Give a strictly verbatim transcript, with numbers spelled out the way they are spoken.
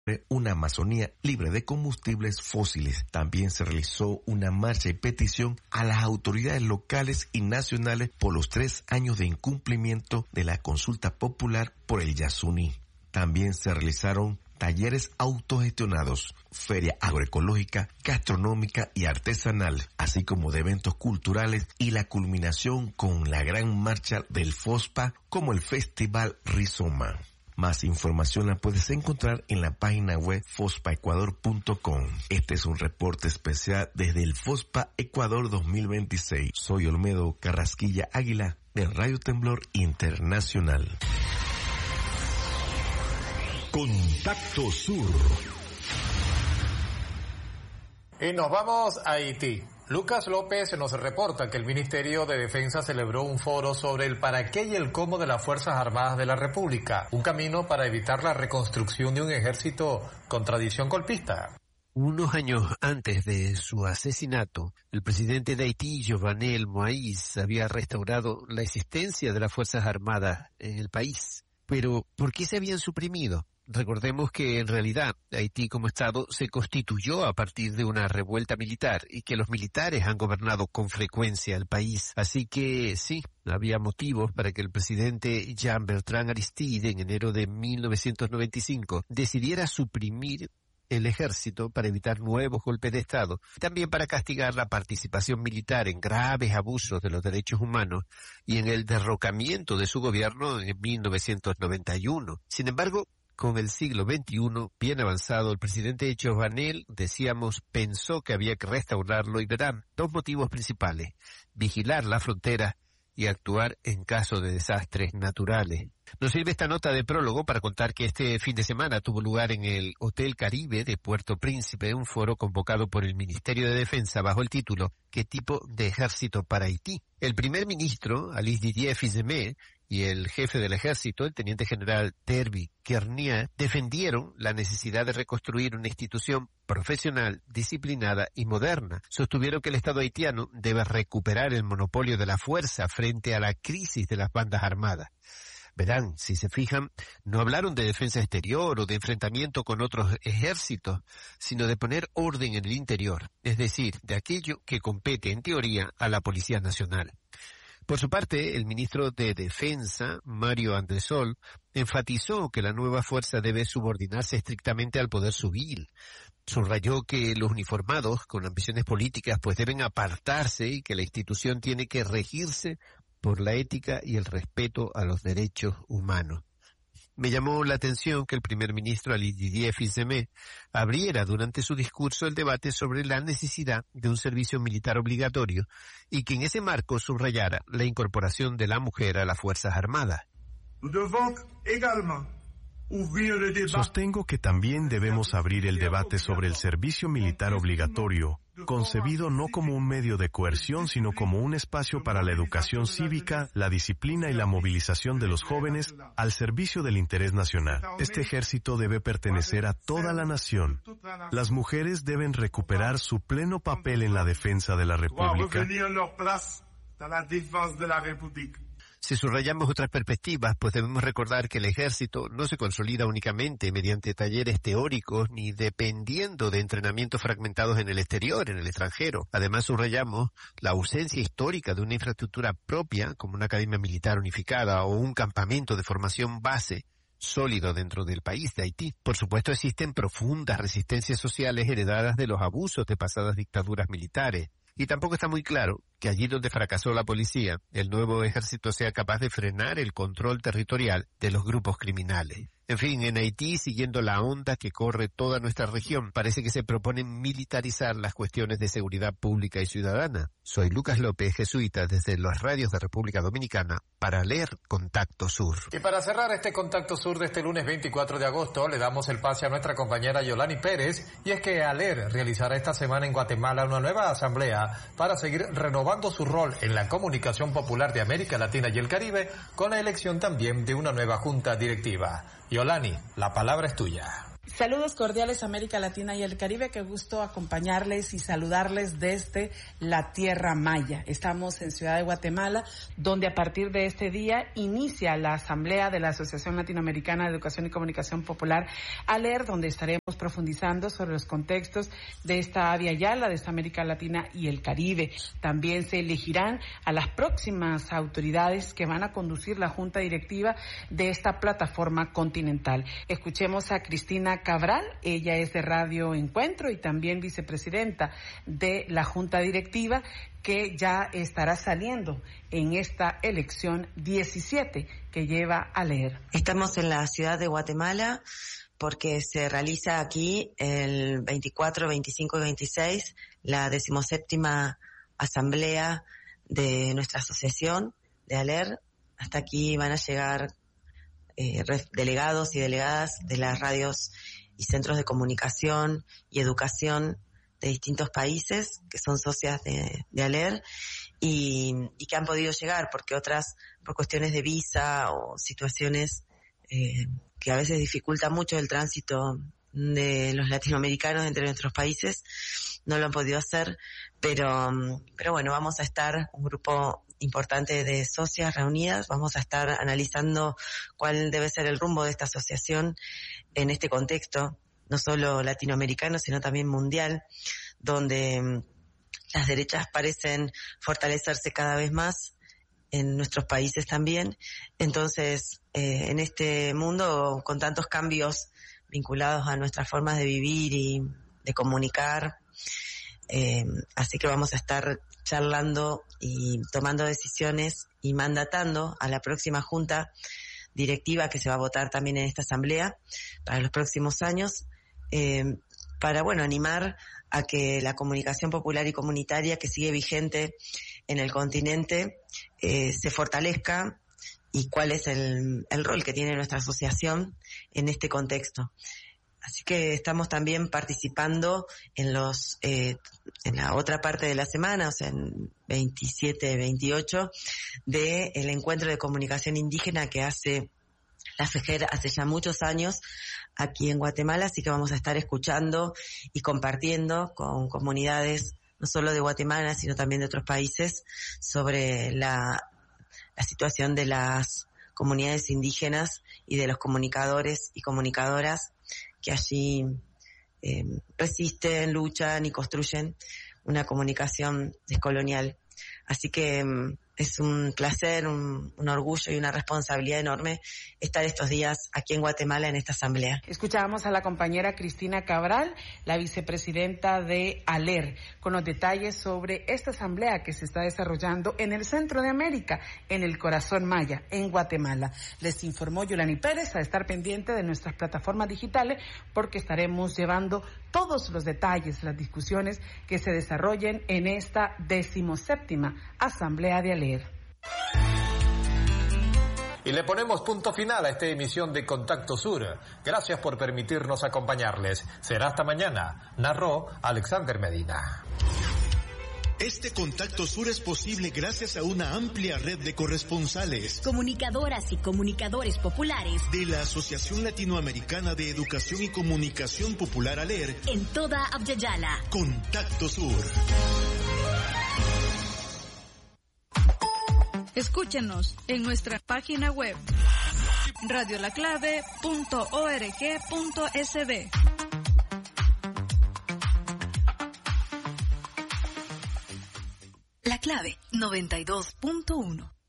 una Amazonía libre de combustibles fósiles. También se realizó una marcha y petición a las autoridades locales y nacionales por los tres años de incumplimiento de la consulta popular por el Yasuní. También se realizaron talleres autogestionados, feria agroecológica, gastronómica y artesanal, así como de eventos culturales y la culminación con la gran marcha del FOSPA como el Festival Rizoma. Más información la puedes encontrar en la página web fospa ecuador punto com. Este es un reporte especial desde el FOSPA Ecuador dos mil veintiséis. Soy Olmedo Carrasquilla Águila de Radio Temblor Internacional. Contacto Sur. Y nos vamos a Haití. Lucas López nos reporta que el Ministerio de Defensa celebró un foro sobre el para qué y el cómo de las Fuerzas Armadas de la República, un camino para evitar la reconstrucción de un ejército con tradición golpista. Unos años antes de su asesinato, el presidente de Haití, Jovenel Moïse, había restaurado la existencia de las Fuerzas Armadas en el país. Pero, ¿por qué se habían suprimido? Recordemos que en realidad Haití como Estado se constituyó a partir de una revuelta militar y que los militares han gobernado con frecuencia el país. Así que sí, había motivos para que el presidente Jean-Bertrand Aristide en enero de mil novecientos noventa y cinco decidiera suprimir el ejército para evitar nuevos golpes de Estado, también para castigar la participación militar en graves abusos de los derechos humanos y en el derrocamiento de su gobierno en mil novecientos noventa y uno. Sin embargo, con el siglo veintiuno bien avanzado, el presidente Jovenel, decíamos, pensó que había que restaurarlo y verán dos motivos principales: vigilar la frontera y actuar en caso de desastres naturales. Nos sirve esta nota de prólogo para contar que este fin de semana tuvo lugar en el Hotel Caribe de Puerto Príncipe un foro convocado por el Ministerio de Defensa bajo el título ¿Qué tipo de ejército para Haití? El primer ministro, Alice Didier Fils-Aimé, y el jefe del ejército, el teniente general Terby Kernia, defendieron la necesidad de reconstruir una institución profesional, disciplinada y moderna. Sostuvieron que el Estado haitiano debe recuperar el monopolio de la fuerza frente a la crisis de las bandas armadas. Verán, si se fijan, no hablaron de defensa exterior o de enfrentamiento con otros ejércitos, sino de poner orden en el interior, es decir, de aquello que compete en teoría a la Policía Nacional. Por su parte, el ministro de Defensa, Mario Andresol, enfatizó que la nueva fuerza debe subordinarse estrictamente al poder civil. Subrayó que los uniformados con ambiciones políticas pues deben apartarse y que la institución tiene que regirse por la ética y el respeto a los derechos humanos. Me llamó la atención que el primer ministro Alice Didier Fils-Aimé abriera durante su discurso el debate sobre la necesidad de un servicio militar obligatorio y que en ese marco subrayara la incorporación de la mujer a las Fuerzas Armadas. Sostengo que también debemos abrir el debate sobre el servicio militar obligatorio, concebido no como un medio de coerción, sino como un espacio para la educación cívica, la disciplina y la movilización de los jóvenes al servicio del interés nacional. Este ejército debe pertenecer a toda la nación. Las mujeres deben recuperar su pleno papel en la defensa de la República. Si subrayamos otras perspectivas, pues debemos recordar que el ejército no se consolida únicamente mediante talleres teóricos ni dependiendo de entrenamientos fragmentados en el exterior, en el extranjero. Además subrayamos la ausencia histórica de una infraestructura propia, como una academia militar unificada o un campamento de formación base sólido dentro del país de Haití. Por supuesto, existen profundas resistencias sociales heredadas de los abusos de pasadas dictaduras militares. Y tampoco está muy claro que allí donde fracasó la policía, el nuevo ejército sea capaz de frenar el control territorial de los grupos criminales. En fin, en Haití, siguiendo la onda que corre toda nuestra región, parece que se proponen militarizar las cuestiones de seguridad pública y ciudadana. Soy Lucas López, jesuita, desde las radios de República Dominicana, para leer Contacto Sur. Y para cerrar este Contacto Sur de este lunes veinticuatro de agosto, le damos el pase a nuestra compañera Yolani Pérez, y es que ALER realizará esta semana en Guatemala una nueva asamblea para seguir renovando su rol en la comunicación popular de América Latina y el Caribe, con la elección también de una nueva junta directiva. Yolani, la palabra es tuya. Saludos cordiales América Latina y el Caribe, qué gusto acompañarles y saludarles desde la Tierra Maya. Estamos en Ciudad de Guatemala, donde a partir de este día inicia la Asamblea de la Asociación Latinoamericana de Educación y Comunicación Popular, ALER, donde estaremos profundizando sobre los contextos de esta Avia Yala, de esta América Latina y el Caribe. También se elegirán a las próximas autoridades que van a conducir la Junta Directiva de esta plataforma continental. Escuchemos a Cristina Cabral, ella es de Radio Encuentro y también vicepresidenta de la Junta Directiva, que ya estará saliendo en esta elección diecisiete que lleva ALER. Estamos en la ciudad de Guatemala porque se realiza aquí el veinticuatro, veinticinco y veintiséis la decimoséptima asamblea de nuestra asociación de ALER. Hasta aquí van a llegar eh, delegados y delegadas de las radios y centros de comunicación y educación de distintos países que son socias de, de ALER y, y que han podido llegar porque otras, por cuestiones de visa o situaciones eh, que a veces dificultan mucho el tránsito de los latinoamericanos entre nuestros países, no lo han podido hacer, pero, pero bueno, vamos a estar un grupo importante de socias reunidas, vamos a estar analizando cuál debe ser el rumbo de esta asociación en este contexto, no solo latinoamericano, sino también mundial, donde las derechas parecen fortalecerse cada vez más en nuestros países también. Entonces, eh, en este mundo con tantos cambios vinculados a nuestras formas de vivir y de comunicar, eh, así que vamos a estar charlando y tomando decisiones y mandatando a la próxima junta directiva que se va a votar también en esta asamblea para los próximos años, eh, para, bueno, animar a que la comunicación popular y comunitaria que sigue vigente en el continente eh, se fortalezca y cuál es el, el rol que tiene nuestra asociación en este contexto. Así que estamos también participando en los eh, en la otra parte de la semana, o sea, en veintisiete, veintiocho, de el encuentro de comunicación indígena que hace la FEJER hace ya muchos años aquí en Guatemala, así que vamos a estar escuchando y compartiendo con comunidades no solo de Guatemala, sino también de otros países sobre la, la situación de las comunidades indígenas y de los comunicadores y comunicadoras que allí eh, resisten, luchan y construyen una comunicación descolonial. Así que eh, es un placer, un, un orgullo y una responsabilidad enorme estar estos días aquí en Guatemala en esta asamblea. Escuchábamos a la compañera Cristina Cabral, la vicepresidenta de ALER, con los detalles sobre esta asamblea que se está desarrollando en el centro de América, en el corazón maya, en Guatemala. Les informó Yolani Pérez, a estar pendiente de nuestras plataformas digitales porque estaremos llevando todos los detalles, las discusiones que se desarrollen en esta decimoséptima asamblea de ALER. Y le ponemos punto final a esta emisión de Contacto Sur. Gracias por permitirnos acompañarles. Será hasta mañana. Narró Alexander Medina. Este Contacto Sur es posible gracias a una amplia red de corresponsales, comunicadoras y comunicadores populares de la Asociación Latinoamericana de Educación y Comunicación Popular ALER en toda Abya Yala. Contacto Sur. Escúchenos en nuestra página web radio la clave punto org punto es de. La Clave noventa y dos punto uno.